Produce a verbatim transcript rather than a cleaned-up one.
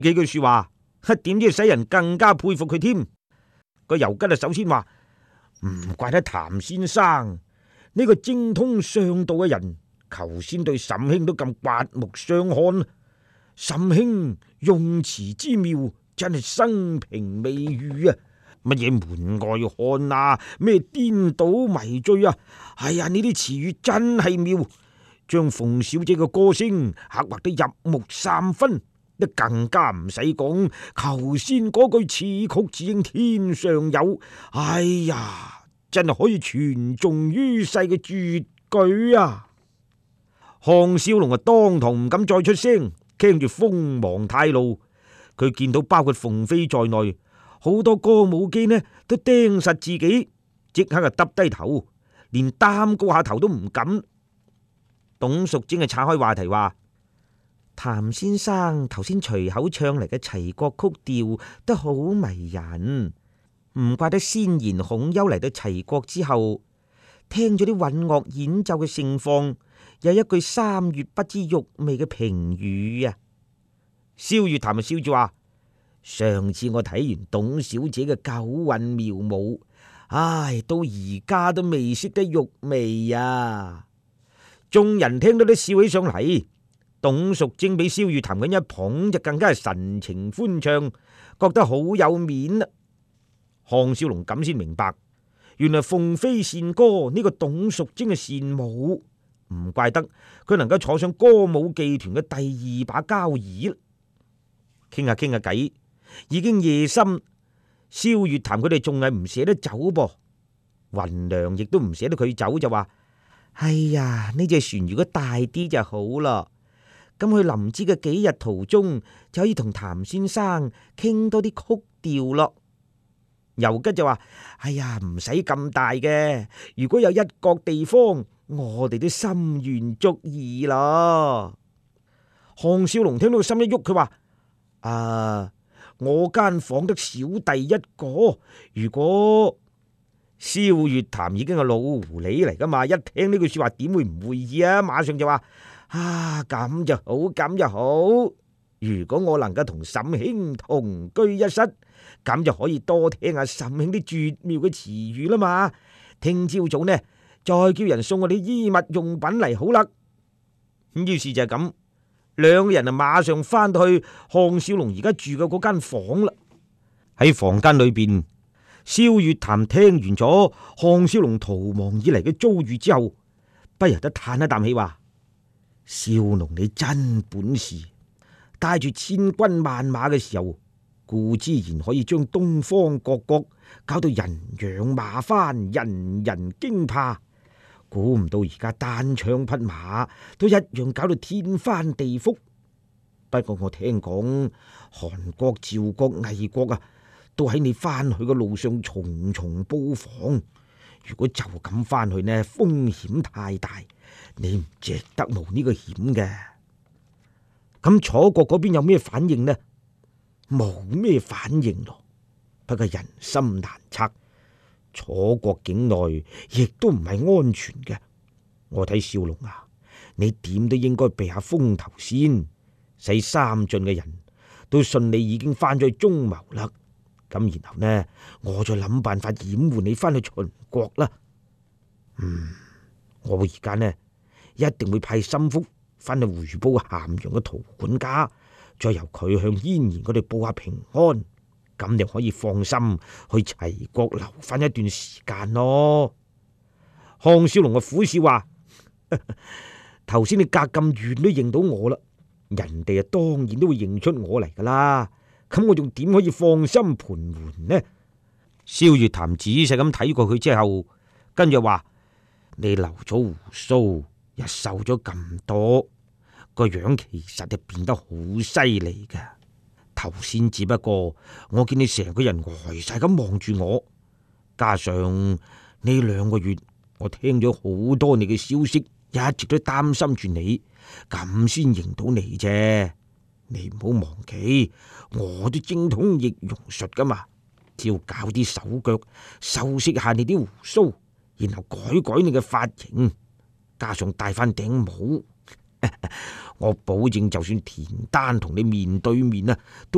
幾句說話，點知使人更加佩服佢添。個尤吉啊，首先話唔怪得譚先生呢個精通相道嘅人，頭先對沈兄都咁刮目相看。沈兄用詞之妙，真係生平未遇啊！乜嘢門外漢啊，咩顛倒迷醉啊，哎呀，呢啲詞語真係妙，將鳳小姐嘅歌聲刻畫得入木三分。一更加唔使講，頭先嗰句此曲只應天上有，哎呀，真係可以傳頌於世嘅絕句啊！項少龍啊，當堂唔敢再出聲，驚住鋒芒太露。佢見到包括鳳飛在內好多歌舞姬呢，都盯實自己，即刻就耷低頭，連擔高下頭都唔敢。董淑貞啊，岔開話題話：譚先生頭先隨口唱嚟嘅齊國曲調都好迷人，唔怪得先賢孔丘嚟到齊國之後，聽咗啲韻樂演奏嘅盛況，有一句三月不知肉味嘅評語啊。蕭月潭就笑住話：上次我睇完董小姐嘅九韻妙舞，唉，到而家都未識得肉味啊！眾人聽到都笑起上嚟。董淑貞俾蕭月潭咁一捧，就更加係神情歡暢，覺得好有面啦。項少龍咁先明白，原來鳳飛善歌，呢個董淑貞嘅善舞，唔怪得佢能夠坐上歌舞伎團嘅第二把交椅。傾下傾下偈，已經夜深，蕭月潭佢哋仲係唔捨得走噃。雲娘亦都唔捨得佢走，就話：哎呀，呢隻船如果大啲就好啦。咁去林芝嘅幾日途中，就可以同譚先生傾多啲曲調咯。尤吉就話：哎呀，唔使咁大嘅，如果有一角地方，我哋都心願足矣咯。項少龍聽到心一喐，佢話：啊，我間房得小弟一個，如果蕭月潭已經係老狐狸嚟噶嘛，一聽呢句說話點會唔會意啊？馬上就話：啊，咁就好，咁就好。如果我能夠同沈兄同居一室，咁就可以多聽下沈兄啲絕妙嘅詞語啦嘛。聽朝早呢，再叫人送我啲衣物用品嚟好啦。咁於是就係咁，兩個人啊馬上翻到去項少龍而家住嘅嗰間房啦。喺房間裏邊，蕭月潭聽完咗項少龍逃亡以嚟嘅遭遇之後，不由得嘆一啖氣話：少龍你真本事，帶住千軍萬馬嘅時候，固之然可以將東方各國搞到人仰馬翻，人人驚怕。估唔到而家單槍匹馬都一樣搞到天翻地覆。不過我聽講韓國、趙國、魏國啊，都喺你翻去嘅路上重重布防。如果就咁翻去呢，風險太大，你唔值得冒呢個險嘅。咁楚國嗰邊有咩反應呢？冇咩反應咯。不過人心難測，楚國境內亦都唔係安全嘅。我睇少龍啊，你點都應該避下風頭先，使三晉嘅人都信你已經翻咗去中牟啦。咁然後呢，我再諗辦法掩護你翻去秦國啦。嗯，我而家呢一定會派心腹翻去回報咸陽嘅陶管家，再由佢向燕然佢哋報下平安，咁就可以放心去齊國留翻一段時間咯。項少龍嘅苦笑話：頭先你隔咁遠都認到我啦，人哋啊當然都會認出我嚟噶啦。咁我仲點可以放心盤桓呢？蕭月潭仔細咁睇過佢之後，跟住話：你留咗鬍鬚，又瘦咗咁多，個樣其實就變得好犀利㗎。頭先只不過我見你成個人呆晒咁望住我，加上呢兩個月我聽咗好多你嘅消息，一直都擔心住你，咁先認到你啫。你唔好忘記，我都精通易容術噶嘛，只要搞啲手腳，修飾下你啲鬍鬚，然後改改你嘅髮型，加上戴翻頂帽，我保證就算田丹同你面對面啊，都